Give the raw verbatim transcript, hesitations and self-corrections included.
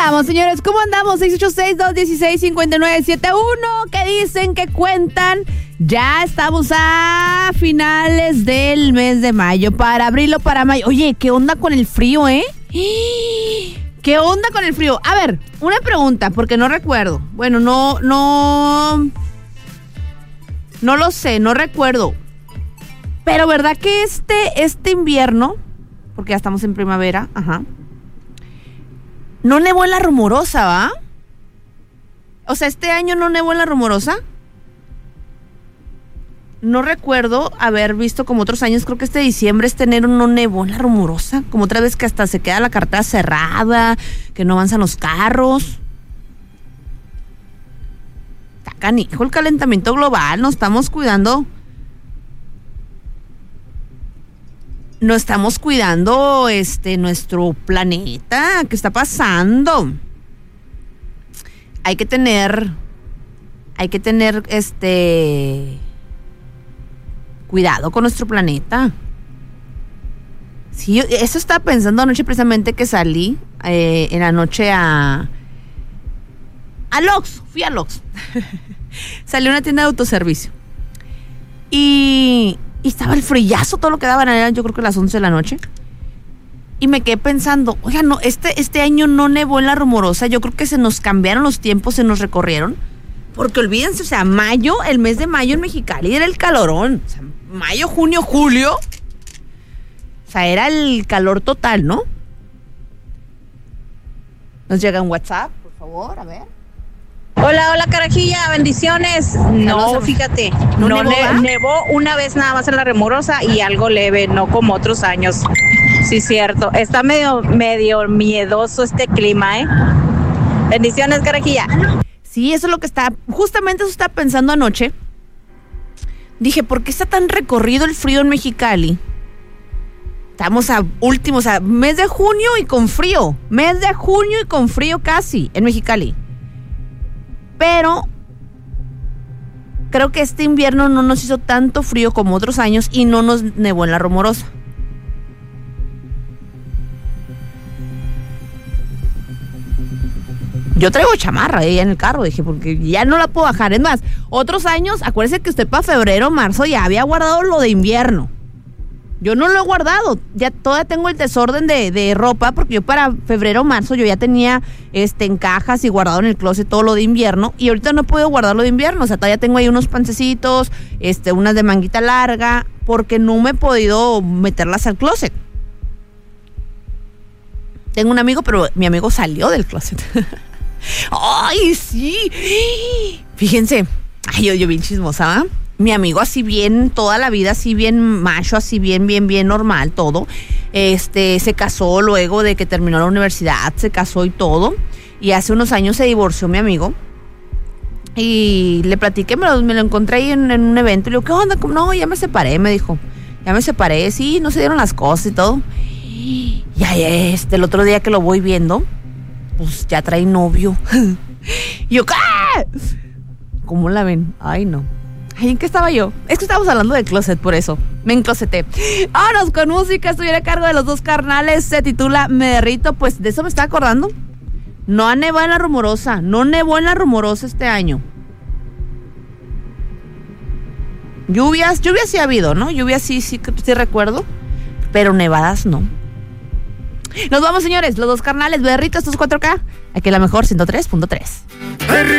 andamos, señores? ¿Cómo andamos? seis ocho seis, dos uno seis, cinco nueve siete uno. ¿Qué dicen? ¿Qué cuentan? Ya estamos a finales del mes de mayo. Para abril o para mayo. Oye, ¿qué onda con el frío, eh? ¿Qué onda con el frío? A ver, una pregunta, porque no recuerdo. Bueno, no, no... No lo sé, no recuerdo. Pero ¿verdad que este, este invierno, porque ya estamos en primavera, ajá, no nevó en la Rumorosa, ¿va? O sea, este año no nevó en la Rumorosa. No recuerdo haber visto como otros años, creo que este diciembre, este enero no nevó en la Rumorosa. Como otra vez que hasta se queda la carretera cerrada, que no avanzan los carros. Está canijo el calentamiento global, nos estamos cuidando. No estamos cuidando este nuestro planeta. ¿Qué está pasando? Hay que tener, hay que tener este cuidado con nuestro planeta. Sí, yo, eso estaba pensando anoche precisamente que salí eh, en la noche a a Lox, fui a Lox. Salí a una tienda de autoservicio y Y estaba el frillazo, todo lo que daban, eran yo creo que las once de la noche. Y me quedé pensando, oiga, no, este, este año no nevó en la Rumorosa. Yo creo que se nos cambiaron los tiempos, se nos recorrieron. Porque olvídense, o sea, mayo, el mes de mayo en Mexicali era el calorón. O sea, mayo, junio, julio. O sea, era el calor total, ¿no? Nos llega un WhatsApp, por favor, a ver. Hola, hola carajilla, bendiciones. No, fíjate, no, no nevó, ne- nevó una vez nada más en la Rumorosa y algo leve, no como otros años. Sí, cierto. Está medio, medio miedoso este clima, ¿eh? Bendiciones, carajilla. Sí, eso es lo que está, justamente eso estaba pensando anoche. Dije, ¿por qué está tan recorrido el frío en Mexicali? Estamos a últimos, a mes de junio y con frío. Mes de junio y con frío casi en Mexicali. Pero creo que este invierno no nos hizo tanto frío como otros años y no nos nevó en la Rumorosa. Yo traigo chamarra ahí en el carro, dije, porque ya no la puedo bajar. Es más, otros años, acuérdese que usted para febrero, marzo ya había guardado lo de invierno. Yo no lo he guardado, ya todavía tengo el desorden de, de ropa, porque yo para febrero, marzo, yo ya tenía este en cajas y guardado en el closet todo lo de invierno, y ahorita no puedo guardar lo de invierno, o sea, todavía tengo ahí unos pancecitos, este, unas de manguita larga, porque no me he podido meterlas al closet. Tengo un amigo, pero mi amigo salió del closet. ¡Ay, sí! Fíjense, ay, yo, yo bien chismosa, ¿eh? Mi amigo así bien, toda la vida así bien macho, así bien, bien, bien normal, todo. Este, se casó luego de que terminó la universidad, se casó y todo. Y hace unos años se divorció mi amigo. Y le platiqué, me lo, me lo encontré ahí en, en un evento. Y le digo, ¿qué onda? No, ya me separé, me dijo. Ya me separé, sí, no se dieron las cosas y todo. Y ya este, el otro día que lo voy viendo, pues ya trae novio. Y yo, ¿qué? ¿Cómo la ven? Ay, no. ¿En qué estaba yo? Es que estábamos hablando de closet, por eso. Me encloseté. Vámonos con música. Estuviera a cargo de los dos carnales. Se titula Me Derrito. Pues de eso me estaba acordando. No ha nevado en la Rumorosa. No nevó en la Rumorosa este año. Lluvias. Lluvias sí ha habido, ¿no? Lluvias sí, sí, sí recuerdo. Pero nevadas no. Nos vamos, señores. Los dos carnales. Me Derrito. Estos cuatro K. Aquí la mejor ciento tres punto tres.